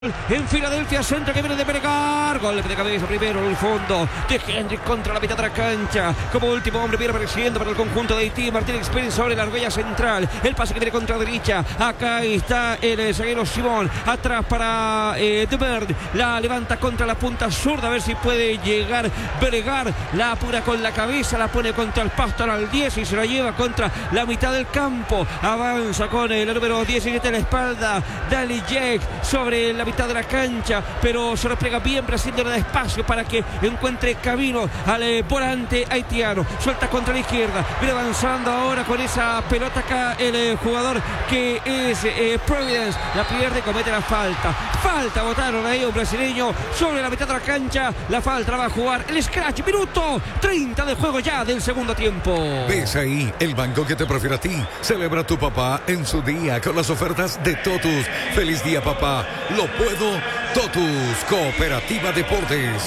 En Filadelfia, centro que viene de pegar. Golpe de cabeza primero en el fondo de Hendrick contra la mitad de la cancha. Como último hombre viene apareciendo para el conjunto de Haití. Martínez Pérez sobre la argolla central. El pase que viene contra la derecha. Acá está el zaguero Simón. Atrás para Debert. La levanta contra la punta zurda. A ver si puede llegar Bregar. La apura con la cabeza. La pone contra el pasto al 10 y se la lleva contra la mitad del campo. Avanza con el número 17 en la espalda. Dali Jake sobre la mitad de la cancha, pero se replega bien, haciéndole espacio para que encuentre camino al volante haitiano. Suelta contra la izquierda, viene avanzando ahora con esa pelota acá el jugador que es Providence. La pierde, comete la falta. Votaron ahí un brasileño sobre la mitad de la cancha. La falta la va a jugar el scratch. Minuto 30 de juego ya del segundo tiempo. ¿Ves ahí el banco que te prefiere a ti? Celebra tu papá en su día con las ofertas de Totus. ¡Feliz día, papá! Lo puedo. Totus, Cooperativa Deportes.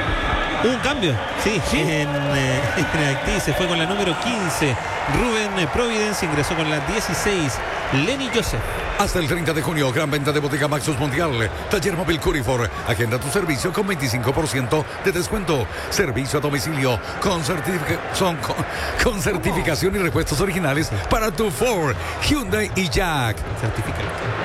Un cambio, sí. En Haití se fue con la número 15 Rubén Providence, ingresó con la 16 Lenny Joseph. Hasta el 30 de junio, gran venta de Bodega Maxus Mundial. Taller móvil Curifor. Agenda tu servicio con 25% de descuento. Servicio a domicilio con certificación y repuestos originales para tu Ford, Hyundai y Jack. Certificado.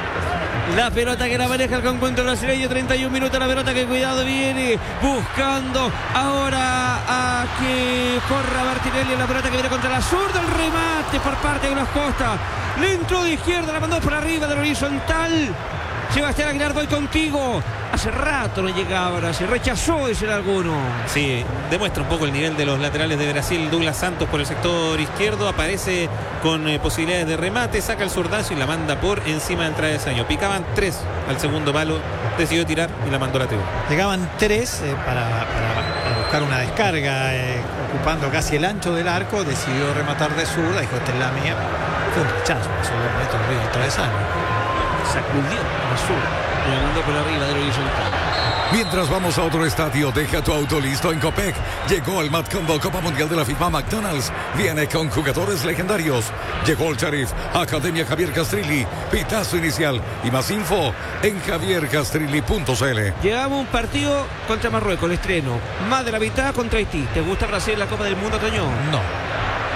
La pelota que la maneja el conjunto brasileño, 31 minutos, la pelota que cuidado viene buscando ahora a que corra Martinelli, la pelota que viene contra la zurda, el remate por parte de Douglas Costa, le entró de izquierda, la mandó por arriba del horizontal. Sebastián Aguilar, voy contigo. Hace rato no llegaba, se rechazó ese alguno. Sí, demuestra un poco el nivel de los laterales de Brasil. Douglas Santos por el sector izquierdo, aparece con posibilidades de remate, saca el zurdazo y la manda por encima del travesaño. Picaban 3 al segundo palo, decidió tirar y la mandó a la tribuna. Llegaban 3 para buscar una descarga, ocupando casi el ancho del arco, decidió rematar de zurda, dijo, esta es la mía. Fue un rechazo, esto arriba del travesaño. Sacudió la zurda, le mandó por arriba del horizontal. Mientras vamos a otro estadio, deja tu auto listo en Copec. Llegó el Mad Combo Copa Mundial de la FIFA McDonald's. Viene con jugadores legendarios. Llegó el Sheriff, Academia Javier Castrilli. Pitazo inicial y más info en javiercastrilli.cl. Llegamos un partido contra Marruecos, el estreno. Más de la mitad contra Haití. ¿Te gusta Brasil en la Copa del Mundo, Toño? No.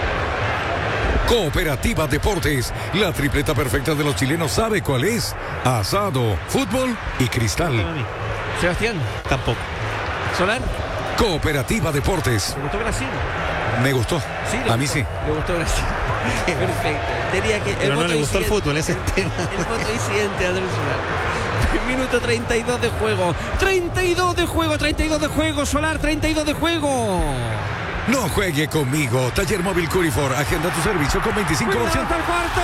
Cooperativa Deportes, la tripleta perfecta de los chilenos, ¿sabe cuál es? Asado, fútbol y cristal. Sebastián, tampoco. Solar. Cooperativa Deportes. ¿Te gustó Brasil? Me gustó. Sí, a mí sí. Le gustó Brasil. Perfecto. Tenía que, pero no le gustó el fútbol, ese tema. El voto incidente de Andrés Solar. Minuto 32 de juego. 32 de juego, Solar, 32 de juego. No juegue conmigo. Taller móvil Curifor. Agenda tu servicio con 25%. Hasta el cuarto.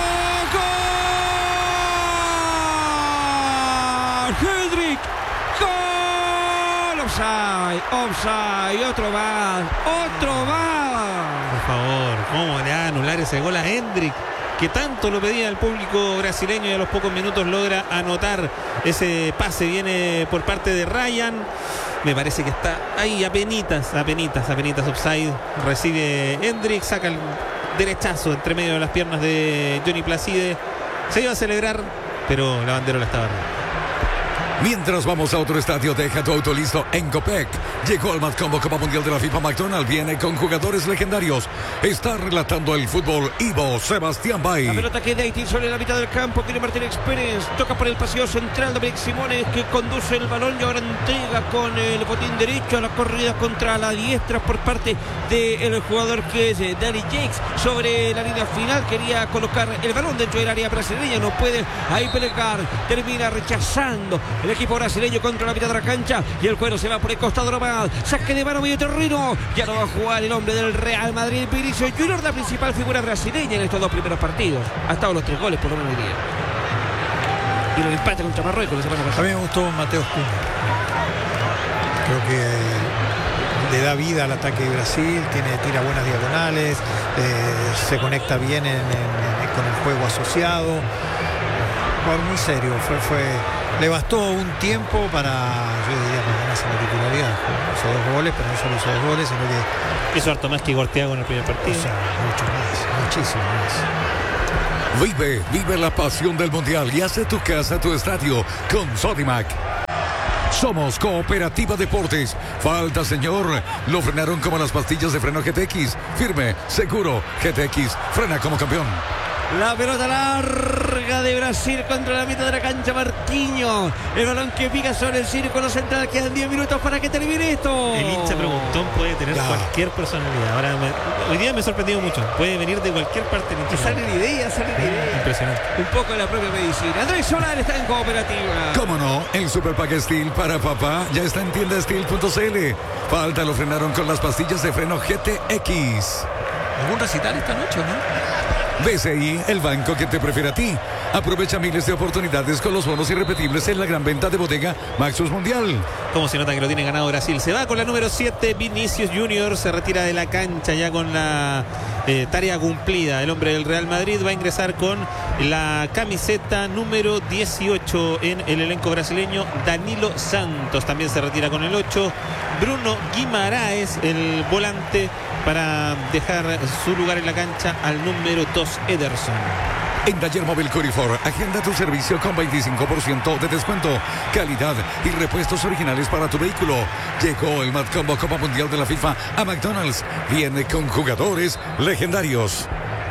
¡Gol! ¡Hendrick! ¡Gol! Offside. Otro más. Por favor, ¿cómo le va a anular ese gol a Hendrick? Que tanto lo pedía el público brasileño y a los pocos minutos logra anotar ese pase. Viene por parte de Ryan. Me parece que está ahí apenitas offside. Recibe Hendrick, saca el derechazo entre medio de las piernas de Johnny Placide. Se iba a celebrar, pero la bandera la estaba arriba. Mientras vamos a otro estadio, deja tu auto listo en Copec. Llegó el Mad Combo Copa Mundial de la FIFA McDonald's. Viene con jugadores legendarios. Está relatando el fútbol Ivo Sebastián Bay. La pelota que de Haití sobre la mitad del campo. Viene Martínez Pérez. Toca por el paseo central. Dominic Simones que conduce el balón y ahora entrega con el botín derecho a la corrida contra la diestra por parte del jugador que es Dali Jakes sobre la línea final. Quería colocar el balón dentro del área brasileña. No puede ahí pelear. Termina rechazando el equipo brasileño contra la mitad de la cancha y el cuero se va por el costado nomás. Saque de mano medio terreno. Ya no va a jugar el hombre del Real Madrid, Vinicius Junior, la principal figura brasileña en estos dos primeros partidos. Ha estado los 3 goles por lo menos hoy día. Y los empate contra Marruecos la semana pasada. A mí me gustó Mateus Cunha. Creo que le da vida al ataque de Brasil, tira buenas diagonales, se conecta bien con el juego asociado. Jugador muy serio, le bastó un tiempo para, yo diría, para ganarse la titularidad. Hizo 2 goles, pero no solo hizo 2 goles, sino que hizo harto más que Gorteago en el primer partido. O sea, mucho más, muchísimo más. Vive la pasión del Mundial y hace tu casa tu estadio con Sodimac. Somos Cooperativa Deportes. Falta, señor. Lo frenaron como las pastillas de freno GTX. Firme, seguro. GTX frena como campeón. La pelota larga de Brasil contra la mitad de la cancha. Marquinhos. El balón que pica sobre el círculo central. Quedan 10 minutos para que termine esto. El hincha preguntón puede tener cualquier personalidad. Ahora hoy día me ha sorprendido mucho. Puede venir de cualquier parte del hincha. Salen ideas. Impresionante. Un poco de la propia medicina. Andrés Solar está en Cooperativa. ¿Cómo no? El Super Pack Steel para papá ya está en tiendasteel.cl. Falta, lo frenaron con las pastillas de freno GTX. ¿Algún recital esta noche, no? BCI, el banco que te prefiere a ti. Aprovecha miles de oportunidades con los bonos irrepetibles en la gran venta de bodega Maxus Mundial. Como se nota que lo tiene ganado Brasil. Se va con la número 7, Vinicius Junior. Se retira de la cancha ya con la tarea cumplida. El hombre del Real Madrid va a ingresar con la camiseta número 18 en el elenco brasileño. Danilo Santos también se retira con el 8. Bruno Guimaraes, el volante, para dejar su lugar en la cancha al número 2, Ederson. En Taller Móvil Corifor, agenda tu servicio con 25% de descuento, calidad y repuestos originales para tu vehículo. Llegó el Mad Combo Copa Mundial de la FIFA a McDonald's. Viene con jugadores legendarios.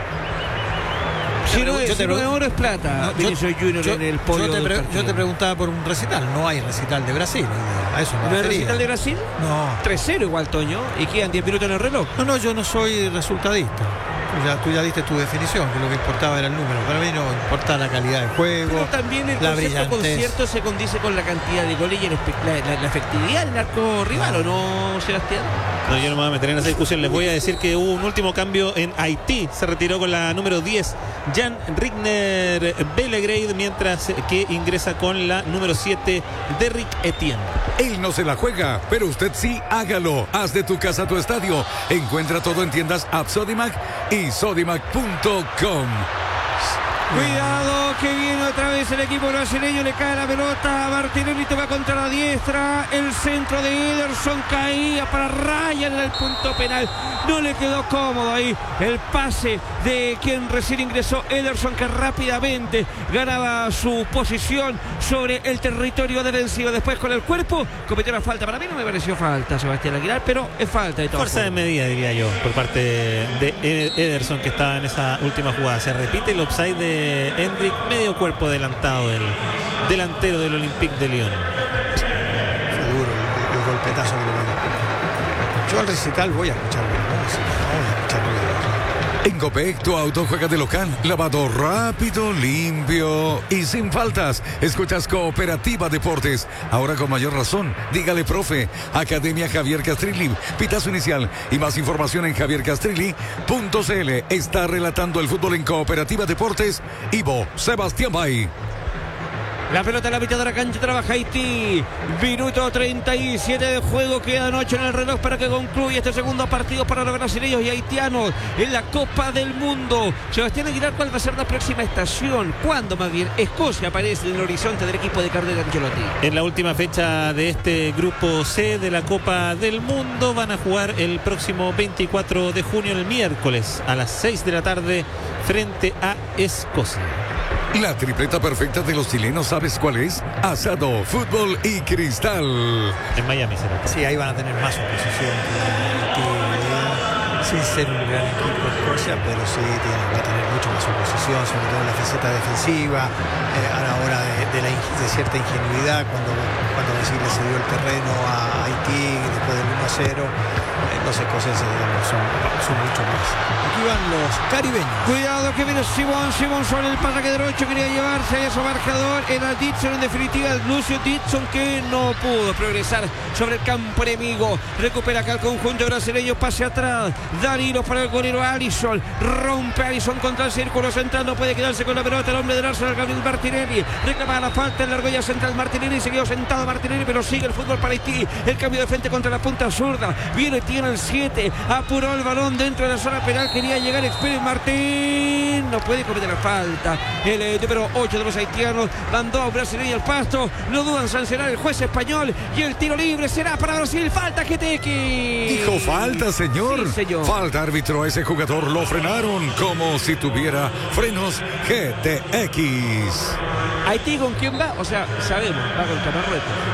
Si no es oro es plata. Vinicius Junior en el podio. Yo te preguntaba por un recital. No hay recital de Brasil. A eso ¿No hay recital de Brasil? No. 3-0 igual, Toño. Y quedan 10 minutos en el reloj. No, yo no soy resultadista. Tú ya diste tu definición, que lo que importaba era el número. Para mí no importa la calidad del juego. Pero también el concepto concierto se condice con la cantidad de goles y la efectividad del arco rival, ¿o no, Sebastián? No, yo no me voy a meter en esa discusión. Les voy a decir que hubo un último cambio en Haití. Se retiró con la número 10, Jan Rigner Bellegrade, mientras que ingresa con la número 7, Derrick Etienne. Él no se la juega, pero usted sí, hágalo. Haz de tu casa tu estadio. Encuentra todo en tiendas App Sodimac y Sodimac.com. Cuidado que viene otra vez el equipo brasileño, le cae la pelota a Martinelli, toca contra la diestra, el centro de Ederson caía para Ryan en el punto penal, no le quedó cómodo ahí el pase de quien recién ingresó, Ederson, que rápidamente ganaba su posición sobre el territorio defensivo. Después con el cuerpo cometió la falta. Para mí no me pareció falta, Sebastián Aguilar, pero es falta de todo. Fuerza de medida, diría yo, por parte de Ederson, que estaba en esa última jugada. Se repite el offside de Hendrik, medio cuerpo adelantado del delantero del Olympique de Lyon. Fue duro el golpetazo que le dio. Yo al recital voy a escuchar música, no voy a escuchar ruido. En Copec, tu auto juega de local, lavado rápido, limpio y sin faltas. Escuchas Cooperativa Deportes. Ahora con mayor razón, dígale profe. Academia Javier Castrilli, pitazo inicial y más información en javiercastrilli.cl. Está relatando el fútbol en Cooperativa Deportes, Ivo Sebastián Bay. La pelota en la mitad de la cancha, trabaja Haití. Minuto 37 de juego, quedan 8 en el reloj para que concluya este segundo partido para los brasileños y haitianos en la Copa del Mundo. Sebastián Aguilar, ¿cuál va a ser la próxima estación? ¿Cuándo más bien Escocia aparece en el horizonte del equipo de Carlo Ancelotti? En la última fecha de este grupo C de la Copa del Mundo. Van a jugar el próximo 24 de junio, el miércoles, a las 6 de la tarde frente a Escocia. La tripleta perfecta de los chilenos, ¿sabes cuál es? Asado, fútbol y cristal. En Miami será. Sí, ahí van a tener más oposición que sin ser un gran equipo Escocia, pero sí va a tener mucho más oposición, sobre todo en la faceta defensiva, a la hora de cierta ingenuidad, cuando Brasil le cedió el terreno a Haití después del 1-0. Los escoceses son mucho más. Aquí van los caribeños. Cuidado que viene Simón sobre el pasaje derecho, quería llevarse a ese marcador. Era Dixon, en definitiva Lucio Dixon, que no pudo progresar sobre el campo enemigo. Recupera acá el conjunto brasileño, pase atrás, Danilo para el golero Alisson, rompe Alisson contra el círculo central, no puede quedarse con la pelota el hombre del Arsenal, Gabriel Martinelli, reclama la falta en la argolla central. Martinelli se quedó sentado Martinelli, pero sigue el fútbol para Haití. El cambio de frente contra la punta zurda, viene, tiene el 7, apuró el balón dentro de la zona penal, quería llegar Experience Martín, no puede cometer la falta. El número 8 de los haitianos mandó a un brasileño al pasto, no dudan sancionar el juez español y el tiro libre será para Brasil. Falta GTX. Dijo falta, señor. Sí, señor. Falta árbitro, a ese jugador lo frenaron como si tuviera frenos GTX. Haití, ¿con quién va? O sea, sabemos, va contra Marruecos.